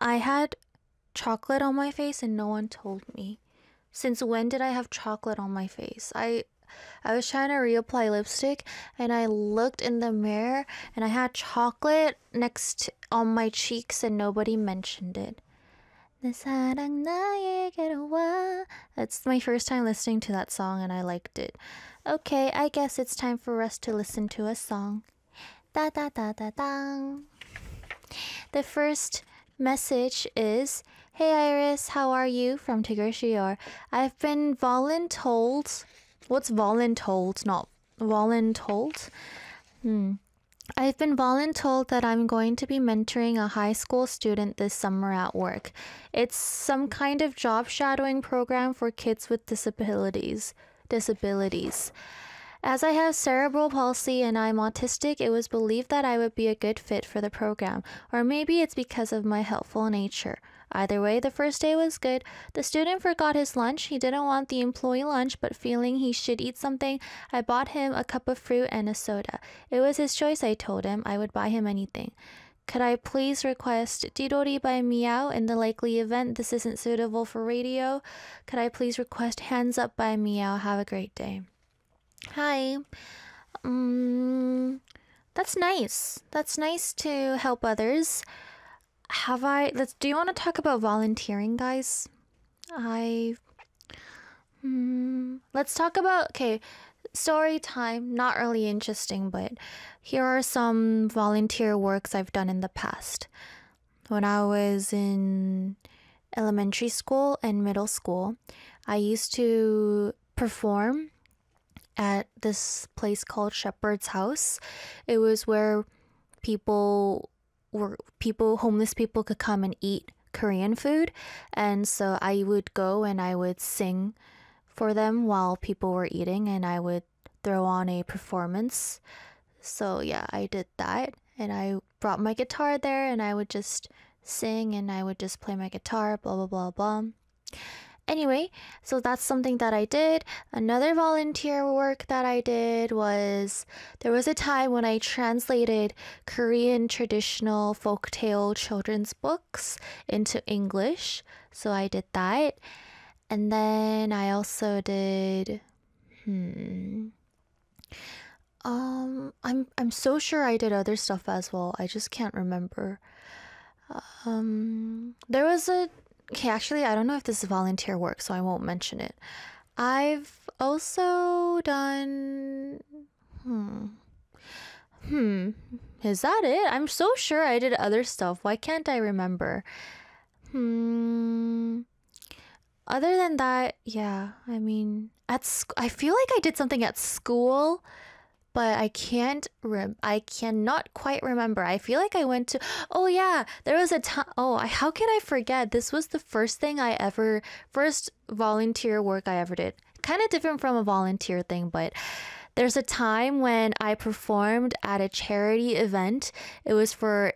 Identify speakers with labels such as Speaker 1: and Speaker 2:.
Speaker 1: I had chocolate on my face and no one told me. Since when did I have chocolate on my face? I was trying to reapply lipstick and I looked in the mirror and I had chocolate on my cheeks and nobody mentioned it. 내 사랑 나에게로 와. That's my first time listening to that song and I liked it. Okay, I guess it's time for us to listen to a song. Da da da da dang. The first message is, "Hey Iris, how are you?" from Tigger Shior. I've been voluntold. What's voluntold? Not voluntold? I've been voluntold that I'm going to be mentoring a high school student this summer at work. It's some kind of job shadowing program for kids with disabilities. As I have cerebral palsy and I'm autistic, it was believed that I would be a good fit for the program, or maybe it's because of my helpful nature. Either way, the first day was good. The student forgot his lunch. He didn't want the employee lunch, but feeling he should eat something, I bought him a cup of fruit and a soda. It was his choice, I told him. I would buy him anything. Could I please request Didori by Meow in the likely event this isn't suitable for radio? Could I please request Hands Up by Meow? Have a great day. Hi. That's nice. That's nice to help others. Do you want to talk about volunteering, guys? Let's talk about, okay, story time. Not really interesting, but here are some volunteer works I've done in the past. When I was in elementary school and middle school, I used to perform at this place called Shepherd's House. It was where homeless people could come and eat Korean food. And so I would go and I would sing for them while people were eating and I would throw on a performance. So yeah, I did that. And I brought my guitar there and I would just sing and I would just play my guitar, blah, blah, blah, blah. Anyway, so that's something that I did. Another volunteer work that I did was, there was a time when I translated Korean traditional folktale children's books into English. So I did that. And then I also did, I'm so sure I did other stuff as well. I just can't remember. There was okay, actually, I don't know if this is volunteer work, so I won't mention it. I've also done... Is that it? I'm so sure I did other stuff. Why can't I remember? Other than that, yeah, I mean, I feel like I did something at school, but I cannot quite remember. I feel like I went to, oh yeah, there was a time, how can I forget? This was the first volunteer work I ever did. Kind of different from a volunteer thing, but there's a time when I performed at a charity event. It was for